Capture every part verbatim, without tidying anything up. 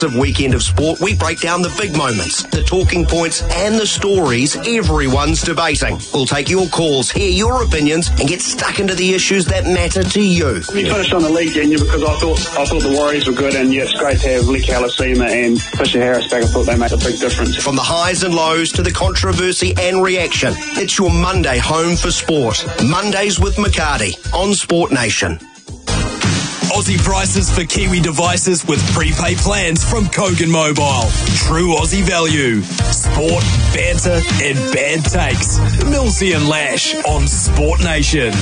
Weekend of sport, we break down the big moments, the talking points and the stories everyone's debating. We'll take your calls, hear your opinions and get stuck into the issues that matter to you. We finished on the league, didn't you? Because I thought I thought the Warriors were good, and yeah, it's great to have Lee Kalasima and Fisher Harris back. I thought they made a big difference. From the highs and lows to the controversy and reaction, it's your Monday home for sport. Mondays with McCarty on Sport Nation. Aussie prices for Kiwi devices with prepaid plans from Kogan Mobile. True Aussie value. Sport, banter and bad takes. Millsy and Lash on Sport Nation.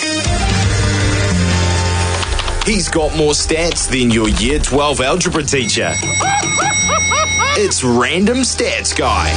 He's got more stats than your Year twelve algebra teacher. It's Random Stats Guy.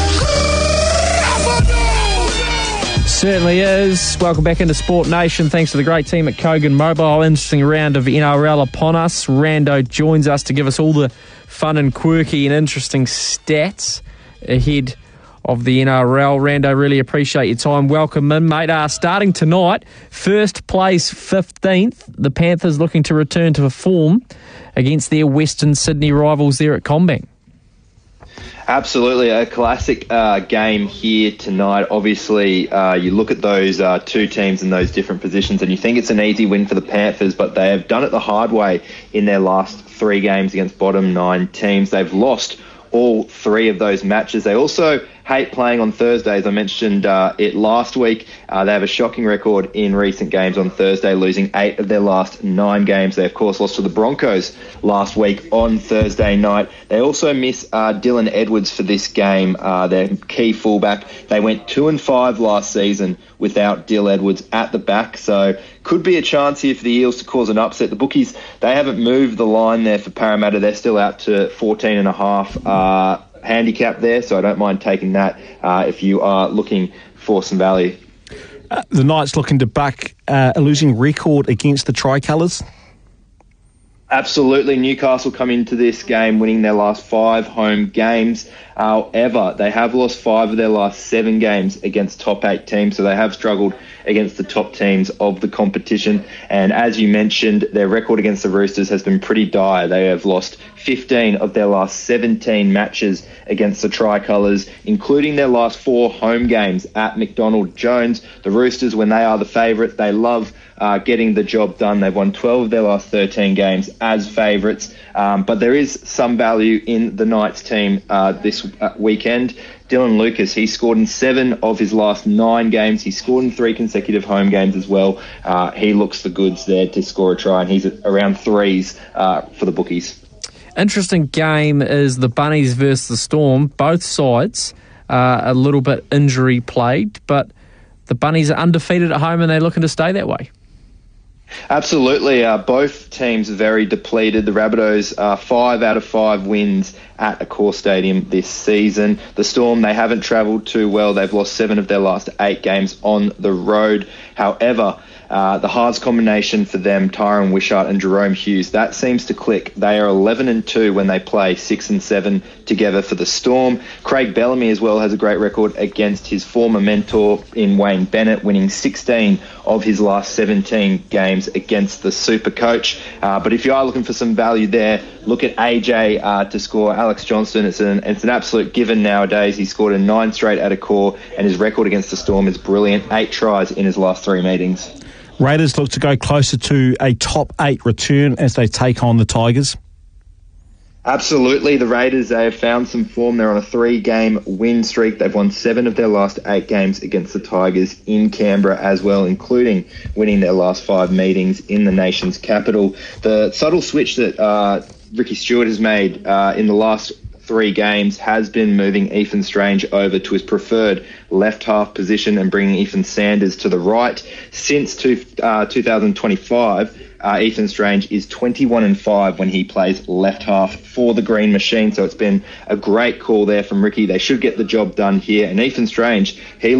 Certainly is. Welcome back into Sport Nation. Thanks to the great team at Kogan Mobile. Interesting round of N R L upon us. Rando joins us to give us all the fun and quirky and interesting stats ahead of the N R L. Rando, really appreciate your time. Welcome in, mate. Uh, starting tonight, first place fifteenth. The Panthers looking to return to form against their Western Sydney rivals there at CommBank. Absolutely, a classic uh, game here tonight. Obviously, uh, you look at those uh, two teams in those different positions and you think it's an easy win for the Panthers, but they have done it the hard way in their last three games against bottom nine teams. They've lost all three of those matches. They also hate playing on Thursdays. I mentioned uh, it last week. Uh, they have a shocking record in recent games on Thursday, losing eight of their last nine games. They, of course, lost to the Broncos last week on Thursday night. They also miss uh, Dylan Edwards for this game, uh, their key fullback. They went two and five last season without Dill Edwards at the back, so could be a chance here for the Eels to cause an upset. The bookies, they haven't moved the line there for Parramatta. They're still out to fourteen and a half uh, handicap there, so I don't mind taking that uh, if you are looking for some value. Uh, the Knights looking to buck uh, a losing record against the Tricolours. Absolutely. Newcastle come into this game winning their last five home games. However, they have lost five of their last seven games against top eight teams, so they have struggled against the top teams of the competition. And as you mentioned, their record against the Roosters has been pretty dire. They have lost fifteen of their last seventeen matches against the Tricolours, including their last four home games at McDonald Jones. The Roosters, when they are the favourite, they love uh, getting the job done. They've won twelve of their last thirteen games as favourites. Um, but there is some value in the Knights team uh, this uh, weekend. Dylan Lucas, he scored in seven of his last nine games. He scored in three consecutive home games as well. Uh, he looks the goods there to score a try, and he's at around threes uh, for the bookies. Interesting game is the Bunnies versus the Storm. Both sides uh, a little bit injury plagued, but the Bunnies are undefeated at home and they're looking to stay that way. Absolutely. Uh, both teams are very depleted. The Rabbitohs are five out of five wins at Accor Stadium this season. The Storm, they haven't travelled too well. They've lost seven of their last eight games on the road. However, uh, the halves combination for them, Tyron Wishart and Jerome Hughes, that seems to click. They are eleven and two when they play six and seven together for the Storm. Craig Bellamy as well has a great record against his former mentor in Wayne Bennett, winning sixteen of his last seventeen games against the Super Coach. Uh, but if you are looking for some value there, look at A J uh, to score. Alex Johnston, it's an, it's an absolute given nowadays. He scored a nine straight at Accor, and his record against the Storm is brilliant. Eight tries in his last three meetings. Raiders look to go closer to a top eight return as they take on the Tigers. Absolutely. The Raiders, they have found some form. They're on a three-game win streak. They've won seven of their last eight games against the Tigers in Canberra as well, including winning their last five meetings in the nation's capital. The subtle switch that uh, Ricky Stewart has made uh, in the last three games has been moving Ethan Strange over to his preferred left half position and bringing Ethan Sanders to the right. Since two, uh, twenty twenty-five, uh, Ethan Strange is twenty-one and five when he plays left half for the Green Machine. So it's been a great call there from Ricky. They should get the job done here. And Ethan Strange, he